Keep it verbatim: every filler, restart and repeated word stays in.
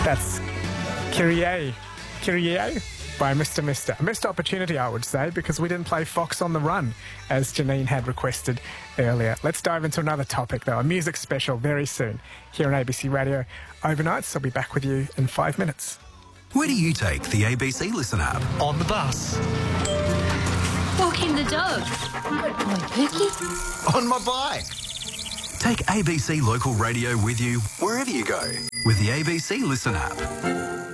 That's Kyrie, Kyrie by Mister Mister. A missed opportunity, I would say, because we didn't play Fox on the Run, as Janine had requested earlier. Let's dive into another topic, though, a music special very soon here on A B C Radio Overnights. I'll be back with you in five minutes. Where do you take the A B C Listen app? On the bus. Walking the dog. On Pookie. On my bike. Take A B C Local Radio with you wherever you go with the A B C Listen app.